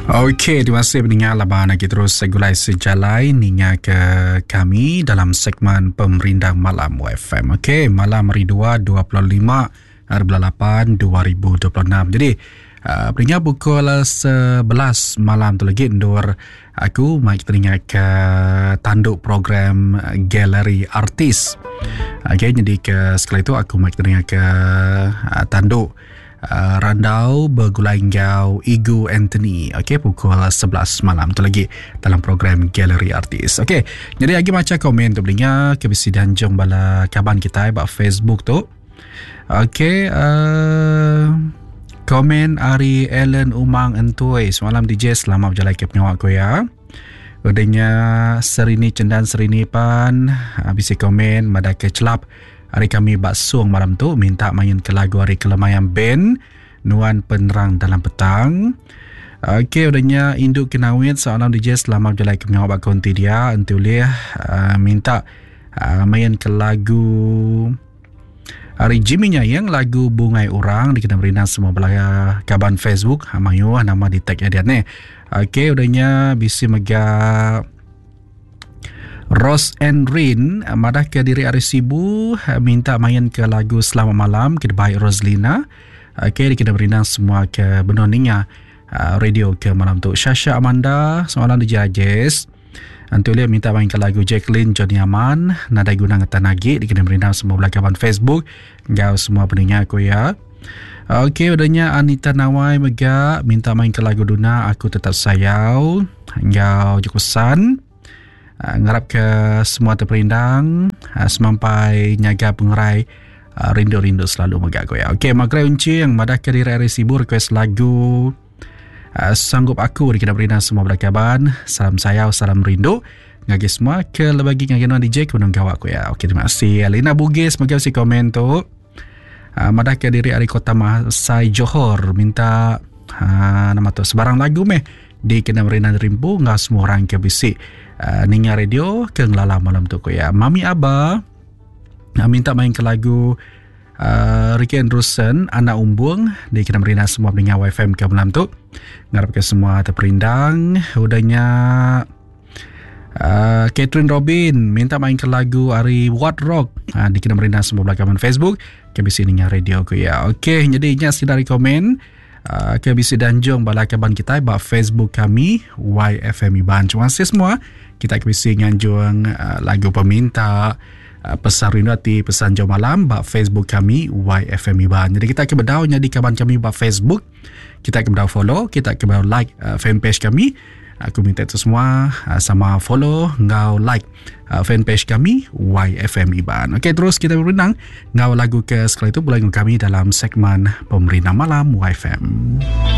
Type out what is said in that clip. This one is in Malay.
Okey, terima kasih pendengar Laban lagi terus segulai sejalai ninga ke kami dalam segmen Pemerindang Malam WFM. Okey, malam hari 2, 25 hari 8 2026. Jadi, pendengar pukul 11 malam tu lagi Nur aku mai teringat ke tanduk program Galeri Artis. Okey, jadi ke sekali itu aku mai teringat ke tanduk Randau Bergulai-Ngau Igu Anthony. Okey, pukul 11 malam tu lagi dalam program Galeri Artis. Okey, jadi lagi macam komen tu belinya ke bisi danjung bala kaban kita ba Facebook tu. Okey, komen Ari Ellen Umang Entui semalam DJ selamat berjalan ke penyawak ko ya. Udahnya Serini Cendan Serini pan bisi komen mada ke celap hari kami baksung malam tu minta main ke lagu Hari Kelemayan Band Nuan Penerang Dalam Petang. Okey, udahnya Induk Kenawit seorang DJ selamat berjalan ke penyawak konti dia entulih minta main ke lagu Hari Jimmy Nyayang lagu Bungai Orang dikena berinan semua belah kaban Facebook Amayu nama di tag dia ni. Okey, udahnya bisi mega Ross and Rin madah ke diri Ari Sibu minta main ke lagu Selamat Malam ke baik Roslina. Okey, dikena berinan semua ke benoninya radio ke malam tu. Syasha Amanda semalam di Jajes Antulia minta main ke lagu Jacqueline Johnny Aman nada guna ngetan lagi dikena berinan semua belakaban Facebook ngau semua pendengar aku ya. Okey, udahnya Anita Nawai mega minta main ke lagu Duna Aku Tetap Sayau ngau Jukusan. Ngarap ke semua terperindang semampai nyaga pengerai rindu-rindu selalu mega aku ya. Okey, Magrai Unci yang madah ke diri Ari Sibu request lagu Sanggup Aku dikena berinan semua belakaban. Salam sayau, salam rindu ngagi semua ke lebagi ngagi DJ ke menunggu aku ya. Okey, terima kasih Alina Bugis mega si komen tu. Madah ke diri Ari Kota Masai Johor minta nama tu sebarang lagu meh di kena berinan rimpu ngah semua orang ke bisik ninga radio ke ngelala malam tu ko ya. Mami Abah minta main ke lagu Ricky Andrewson Anak Umbung di kena berinan semua pendengar YFM ke malam tu. Ngarap ke semua terperindang. Udahnya Catherine Robin minta main ke lagu Ari What Rock di kena berinan semua belakaman Facebook ke bisi ninga radio ko ya. Okey, jadi ingat sikit dari komen ke bisi danjung balakaban kita ba Facebook kami YFM Iban. Terima kasih semua. Kita ke bisi nganjung lagu peminta pesan rindu hati pesan jauh malam ba Facebook kami YFM Iban. Jadi kita ke bedau di kaban kami ba Facebook. Kita ke bedau follow, kita ke bedau like fanpage kami. Aku minta itu semua sama follow ngau like fanpage kami YFM Iban. Okey, terus kita berenang ngau lagu ke sekali itu bulan kami dalam segmen Pemerintah Malam YFM.